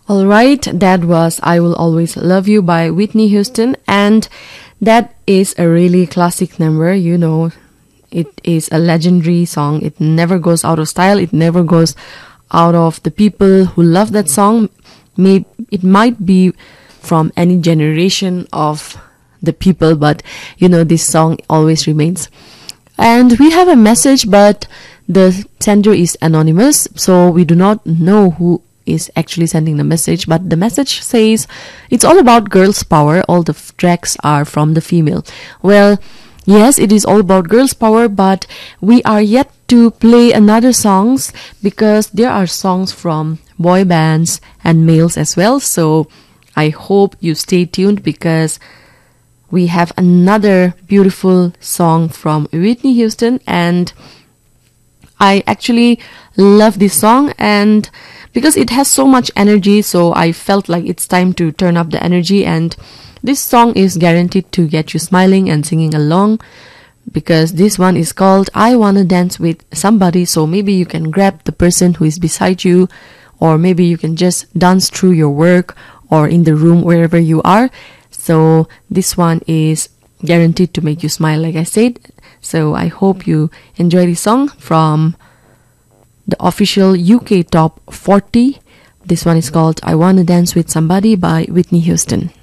Alright, that was I Will Always Love You by Whitney Houston, and that is a really classic number, you know. It is a legendary song. It never goes out of style. It never goes out of the people who love that song. It might be from any generation of the people, but you know, this song always remains. And we have a message, but the sender is anonymous, so we do not know who is actually sending the message, but the message says it's all about girls' power. All the tracks are from the female. Well, yes, it is all about girls' power, but we are yet to play another songs because there are songs from boy bands and males as well. So I hope you stay tuned because we have another beautiful song from Whitney Houston, and I actually love this song, and because it has so much energy, so I felt like it's time to turn up the energy, and this song is guaranteed to get you smiling and singing along because this one is called I Wanna Dance With Somebody. So maybe you can grab the person who is beside you, or maybe you can just dance through your work or in the room wherever you are. So this one is guaranteed to make you smile, like I said. So I hope you enjoy this song from the official UK Top 40. This one is called I Wanna Dance With Somebody by Whitney Houston.